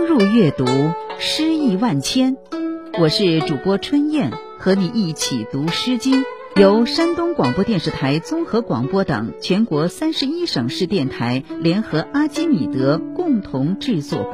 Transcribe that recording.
入阅读，诗意万千。我是主播春燕，和你一起读《诗经》，由山东广播电视台综合广播等全国31省市电台联合阿基米德共同制作。